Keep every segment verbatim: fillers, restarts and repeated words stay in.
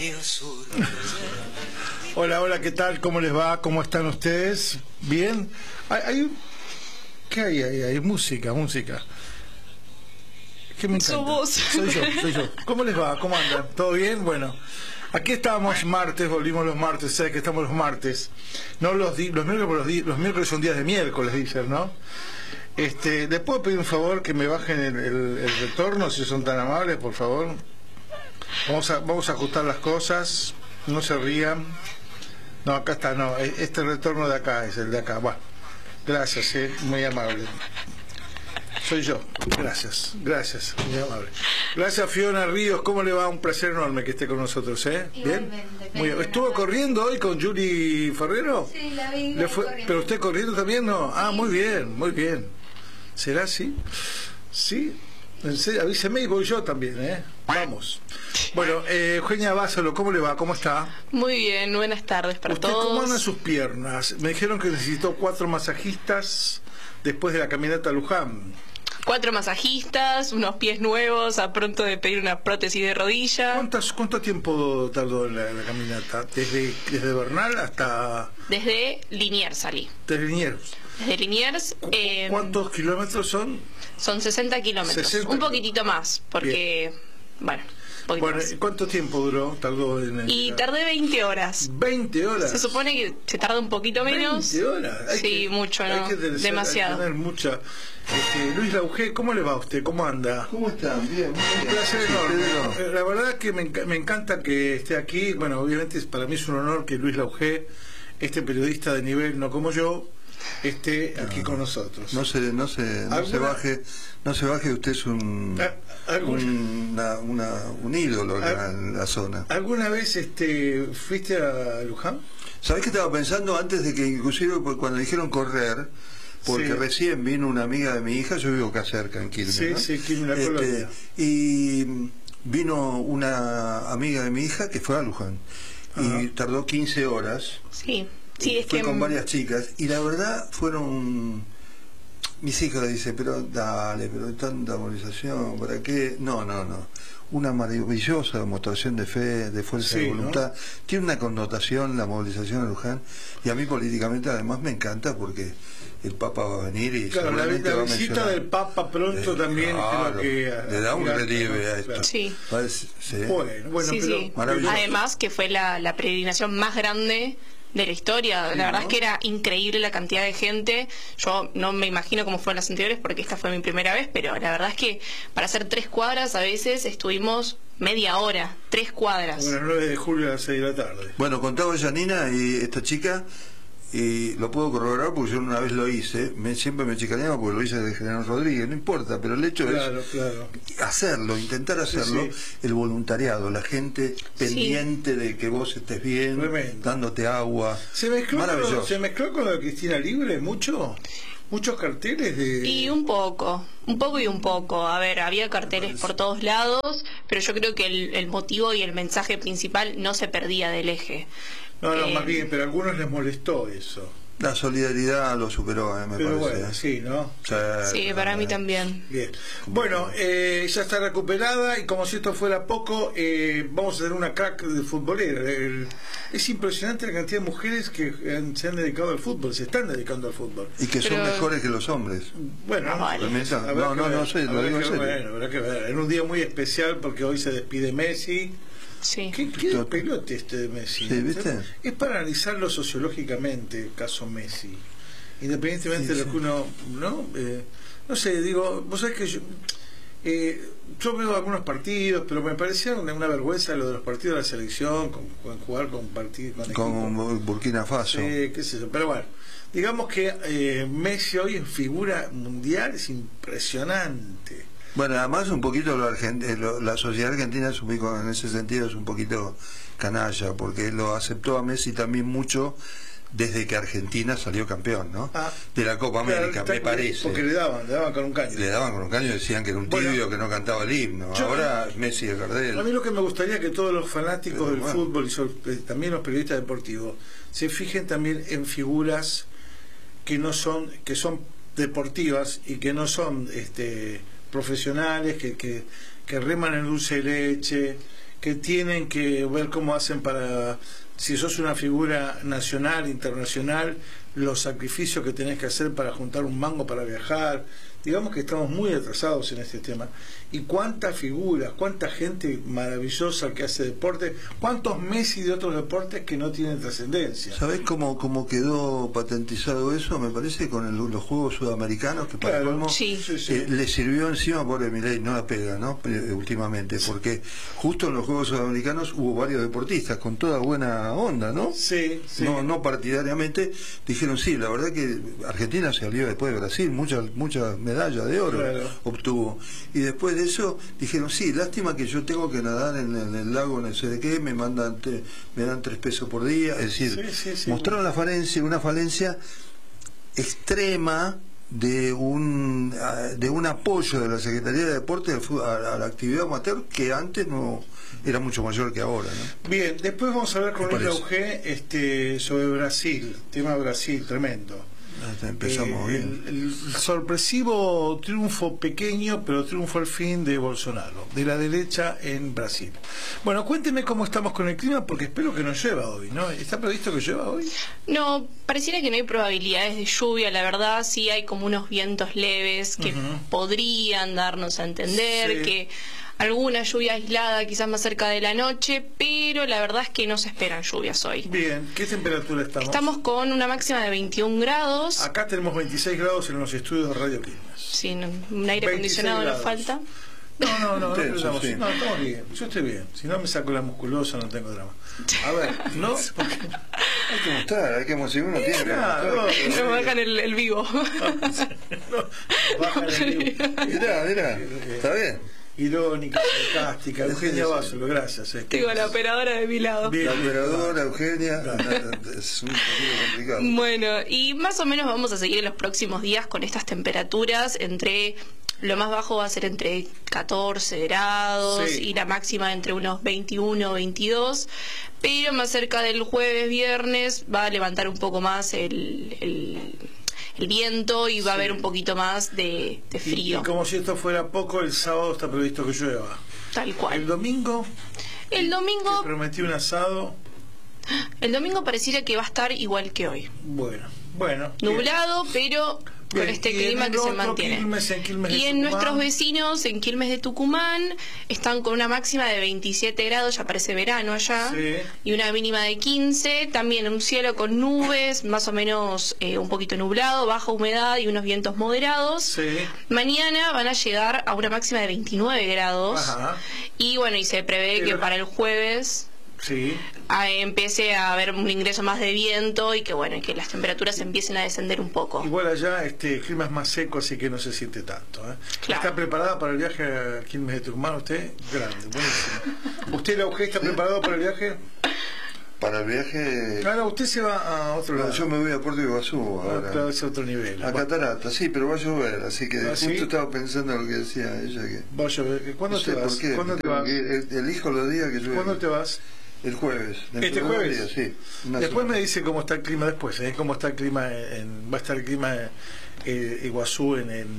Hola, hola, ¿qué tal? ¿Cómo les va? ¿Cómo están ustedes? ¿Bien? ¿Hay, hay... ¿Qué hay ahí? Hay música, música. ¿Qué me encanta? Su voz. Soy yo, soy yo. ¿Cómo les va? ¿Cómo andan? ¿Todo bien? Bueno, aquí estamos martes, volvimos los martes, sé que estamos los martes. No los di los miércoles, los, di los miércoles son días de miércoles, dicen, ¿no? Este, ¿les puedo pedir un favor que me bajen el, el, el retorno, si son tan amables, por favor? Vamos a, vamos a ajustar las cosas, no se rían. No, acá está, no, este retorno de acá es el de acá. Bueno, gracias, eh, muy amable. Soy yo, gracias, gracias, muy amable. Gracias, Fiona Ríos, ¿cómo le va? Un placer enorme que esté con nosotros, ¿eh? ¿Bien? Muy bien. ¿Estuvo corriendo hoy con Yuri Ferrero? Sí, la vi. ¿Le fue? ¿Pero usted corriendo también? No. Ah, muy bien, muy bien. ¿Será así? Sí. En serio, avíseme y voy yo también, ¿eh? Vamos. Bueno, eh, Eugenia Bázalo, ¿cómo le va? ¿Cómo está? Muy bien, buenas tardes para ¿Usted todos. cómo andan sus piernas? Me dijeron que necesitó cuatro masajistas después de la caminata a Luján. Cuatro masajistas, unos pies nuevos, a pronto de pedir una prótesis de rodilla. ¿Cuántas, ¿Cuánto tiempo tardó la, la caminata? ¿Desde, desde Bernal hasta...? Desde Liniers salí. Desde Liniers. Desde Liniers... Eh, ¿Cuántos kilómetros son? Son sesenta kilómetros. sesenta. Un poquitito más, porque... Bien. Bueno, un poquito Bueno, más. ¿cuánto tiempo duró? Tardó en el... Y tardé veinte horas. ¿veinte horas? Se supone que se tarda un poquito menos. ¿veinte horas? Hay Sí, que, mucho, hay ¿no? que tener, Demasiado. Hay que tener mucha... Este, Luis Laugé, ¿cómo le va a usted? ¿Cómo anda? ¿Cómo están? Bien, muy Un bien. placer Sí, enorme. Pedro. La verdad que me, enc me encanta que esté aquí. Bueno, obviamente para mí es un honor que Luis Laugé, este periodista de nivel, no como yo, esté aquí No, con nosotros. No se, no se, no ¿Alguna? se baje, no se baje, usted es un, ¿Alguna? un, una, una, un ídolo acá ¿Al- en la zona. ¿Alguna vez este, fuiste a Luján? ¿Sabés qué estaba pensando antes de que, inclusive por- cuando dijeron correr, porque Sí. recién vino una amiga de mi hija, yo vivo acá cerca en Quilmes, Sí, ¿no? sí, Quilmes, la Este, colonia. y vino una amiga de mi hija que fue a Luján Ajá. y tardó quince horas. Sí, sí, es Fue que... con varias chicas y la verdad fueron mis hijas le dicen, pero dale, pero tanta movilización, ¿para qué? No, no, no. Una maravillosa demostración de fe, de fuerza Sí, de voluntad. ¿no? Tiene una connotación la movilización de Luján y a mí políticamente además me encanta porque el Papa va a venir y Claro, la, seguramente la va a visita mencionar. del Papa pronto Eh, también claro, creo que... le da un claro, relieve a esto. claro. Sí. Parece- sí. Bueno, bueno, sí, pero... sí. Maravilloso. Además que fue la, la peregrinación más grande de la historia. Sí, la verdad ¿no? es que era increíble la cantidad de gente. Yo no me imagino cómo fueron las anteriores porque esta fue mi primera vez, pero la verdad es que para hacer tres cuadras a veces estuvimos media hora, tres cuadras. Bueno, el nueve de julio a las seis de la tarde. Bueno, contaba Janina y esta chica, y lo puedo corroborar porque yo una vez lo hice, me, siempre me chicaneaba porque lo hice de General Rodríguez, no importa, pero el hecho Claro, claro. es hacerlo, intentar hacerlo, Sí, el voluntariado, la gente pendiente de que vos estés bien, Tremendo. dándote agua. ¿Se mezcló, con lo, Maravilloso. ¿Se mezcló con lo de Cristina Libre mucho? ¿Muchos carteles de...? Y un poco, un poco y un poco. A ver, había carteles por todos lados, pero yo creo que el, el motivo y el mensaje principal no se perdía del eje. No, no, Eh, más bien, pero a algunos les molestó eso. La solidaridad lo superó, eh, me Pero parece. bueno, sí, ¿no? Sí, para mí también. Bien. Bueno, eh, ya está recuperada y como si esto fuera poco, eh, vamos a tener una crack de futbolera. El- es impresionante la cantidad de mujeres que han- se han dedicado al fútbol, se están dedicando al fútbol. Y que son Pero- mejores que los hombres. Bueno, No, vale. Permita- habrá no, que no, ver, no sé, lo habrá digo en que serio. ver, habrá que ver. En un día muy especial porque hoy se despide Messi. Sí. ¿Qué, qué pelote este de Messi? Sí, ¿viste? Es para analizarlo sociológicamente el caso Messi. Independientemente Sí, de lo sí. que uno... ¿no? Eh, no sé, digo, vos sabés que yo... Eh, yo veo algunos partidos, pero me parecía una, una vergüenza lo de los partidos de la selección, con, con jugar con partidos con, Con equipos. Burkina Faso. Sí, qué sé yo. Pero bueno, digamos que eh, Messi hoy en figura mundial es impresionante. Bueno, además un poquito lo argent- eh, lo- la sociedad argentina es un poco, en ese sentido es un poquito canalla, porque lo aceptó a Messi también mucho desde que Argentina salió campeón, ¿no? Ah, de la Copa claro, América, está- me parece. Porque le daban, le daban con un caño. Le daban con un caño y decían que era un tibio, Bueno, que no cantaba el himno. yo- Ahora Messi de A Gardel. mí lo que me gustaría que todos los fanáticos Pero del bueno. fútbol y sobre- eh, también los periodistas deportivos se fijen también en figuras que no son, que son deportivas y que no son este profesionales, que, que, que reman en dulce de leche, que tienen que ver cómo hacen para, si sos una figura nacional, internacional, los sacrificios que tenés que hacer para juntar un mango para viajar. Digamos que estamos muy atrasados en este tema. Y cuántas figuras, cuánta gente maravillosa que hace deporte, cuántos Messi de otros deportes que no tienen trascendencia. ¿Sabés cómo, cómo quedó patentizado eso? Me parece con el, los Juegos Sudamericanos, que para Claro, colmo, sí. Sí, sí. eh, le sirvió encima, pobre Milei, no la pega, ¿no? Eh, últimamente, porque justo en los Juegos Sudamericanos hubo varios deportistas con toda buena onda, ¿no? Sí, sí. No, no partidariamente, dijeron sí, la verdad que Argentina salió después de Brasil, muchas muchas medallas de oro Claro. obtuvo, y después de eso dijeron sí, lástima que yo tengo que nadar en, en el lago, en el sé de qué, me mandan te, me dan tres pesos por día, es decir, Sí, sí, sí. mostraron la falencia, una falencia extrema de un de un apoyo de la Secretaría de Deportes al fútbol, a, a la actividad amateur, que antes no era mucho mayor que ahora, ¿no? Bien, después vamos a hablar con Me Luis parece. Laugé este, sobre Brasil, tema Brasil, tremendo. Hasta empezamos Eh, bien. el, el sorpresivo triunfo pequeño, pero triunfo al fin de Bolsonaro, de la derecha en Brasil. Bueno, cuénteme cómo estamos con el clima, porque espero que no llueva hoy, ¿no? ¿Está previsto que llueva hoy? No, pareciera que no hay probabilidades de lluvia, la verdad sí hay como unos vientos leves que Ujú. podrían darnos a entender Sí. que alguna lluvia aislada quizás más cerca de la noche, pero la verdad es que no se esperan lluvias hoy. Bien, ¿qué temperatura estamos? Estamos con una máxima de veintiún grados, Acá tenemos veintiséis grados en los estudios de Radio Quilmes. sin un aire acondicionado nos grados. falta. No, no, no, no, Ustedes, estamos, sí. no, estamos bien. Yo estoy bien. Si no me saco la musculosa, no tengo drama. A ver, ¿no? Porque- Hay que mostrar, hay que mostrar, uno tiene que Claro, mostrar. Nos bajan el, el vivo. no, baja el Mirá, mirá, está bien. Irónica, sarcástica. Eugenia Básolo, gracias. eh. Tengo a la operadora de mi lado. Bien. La operadora, Eugenia, es un poquito complicado. Bueno, y más o menos vamos a seguir en los próximos días con estas temperaturas. Entre lo más bajo va a ser entre catorce grados Sí. y la máxima entre unos veintiuno o veintidós, pero más cerca del jueves, viernes va a levantar un poco más el, el, el viento y va a haber un poquito más de, de Y, frío, y como si esto fuera poco, el sábado está previsto que llueva. tal El cual. domingo, El domingo, prometí un asado. el domingo pareciera que va a estar igual que hoy. Bueno, bueno. bien. Nublado, pero con Bien, este y en clima el que se otro mantiene. Quilmes, en Quilmes de Y en Tucumán. nuestros vecinos, en Quilmes de Tucumán, están con una máxima de veintisiete grados, ya parece verano allá, Sí. y una mínima de quince, también un cielo con nubes, más o menos eh, un poquito nublado, baja humedad y unos vientos moderados. Sí. Mañana van a llegar a una máxima de veintinueve grados, Ajá. y bueno, y se prevé Pero- que para el jueves Sí. ah, empiece a haber un ingreso más de viento y que bueno, y que las temperaturas empiecen a descender un poco. Igual allá este el clima es más seco, así que no se siente tanto. ¿eh? Claro. ¿Está preparada para el viaje a Quilmes de Tucumán usted? Grande, buenísimo. ¿Usted, Laugé, está preparado para el viaje? Para el viaje, Claro, usted se va a otro no, lado. yo me voy a Puerto Iguazú Ah, ahora. claro, es otro nivel. A Va, Catarata, sí, pero va a llover, así que ¿Ah, justo sí? estaba pensando en lo que decía ella, que va a llover. ¿Cuándo no sé te vas? por qué, ¿Cuándo te tengo vas? que ir, el- elijo los días que llueve. ¿Cuándo te vas? El jueves. dentro ¿Este de dos jueves? días, sí. Una Después semana. me dice cómo está el clima después, ¿eh? Cómo está el clima en, va a estar el clima eh, Iguazú en, en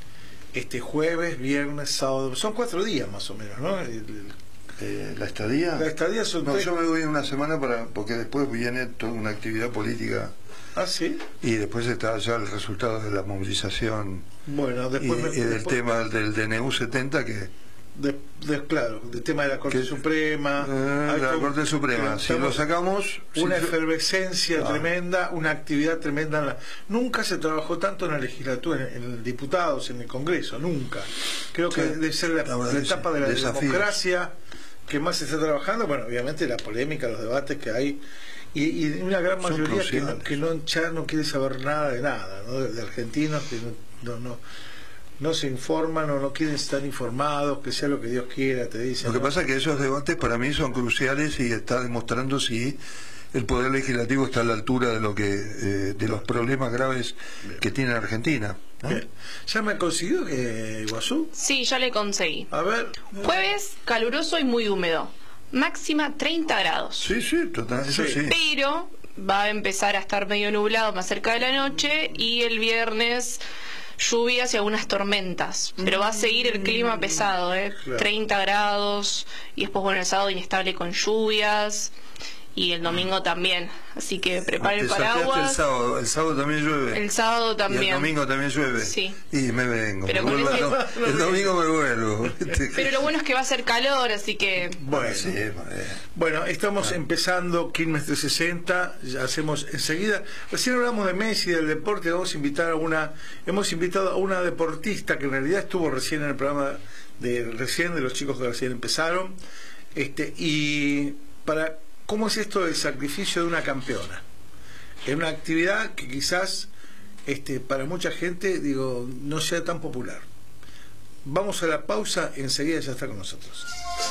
este jueves, viernes, sábado. Son cuatro días más o menos, ¿no? El- el- Eh, la estadía. la estadía son No, tres- yo me voy una semana para porque después viene toda una actividad política Ah, sí. y después está ya el resultado de la movilización Bueno, y, después me- y del después- tema del D N U setenta que De, de- claro, del tema de la Corte Que- Suprema. eh, Hay la como- Corte Suprema, que si lo estamos- sacamos una si- efervescencia Ah. tremenda, una actividad tremenda. en la- Nunca se trabajó tanto en la legislatura, en, en diputados, en el Congreso, nunca. Creo que Sí, debe ser la, la verdad la que etapa sí, de la desafíos. democracia que más se está trabajando. Bueno, obviamente la polémica, los debates que hay. Y, y una gran Son mayoría que, no, cruciales. que no, ya no quiere saber nada de nada, ¿no? de, de argentinos que no, no, no, no se informan o no quieren estar informados, que sea lo que Dios quiera, te dicen. Lo que ¿no? pasa es que esos debates para mí son cruciales y está demostrando si el Poder Legislativo está a la altura de lo que eh, de los problemas graves que tiene Argentina, ¿no? Bien. ¿Ya me ha conseguido eh, Iguazú? Sí, ya le conseguí. A ver. Jueves, caluroso y muy húmedo. Máxima treinta grados. Sí, sí, total, eso Sí. sí. Pero va a empezar a estar medio nublado más cerca de la noche y el viernes lluvias y algunas tormentas, pero va a seguir el clima pesado, ¿eh? Claro. treinta grados, y después, bueno, el sábado inestable con lluvias, y el domingo también, así que prepare el Te salteaste paraguas. El sábado, el sábado también llueve. El sábado Y también. el domingo también llueve. Sí. Y me vengo. Pero me con vuelvo a- ese- El domingo me vuelvo. Pero lo bueno es que va a ser calor, así que... Bueno, Sí, eh. bueno, estamos empezando Quilmes trescientos sesenta, ya hacemos enseguida. Recién hablamos de Messi, del deporte, vamos a invitar a una, hemos invitado a una deportista que en realidad estuvo recién en el programa de recién de los chicos que recién empezaron, este, y para cómo es esto del sacrificio de una campeona. Es una actividad que quizás este, para mucha gente, digo, no sea tan popular. Vamos a la pausa, enseguida ya está con nosotros.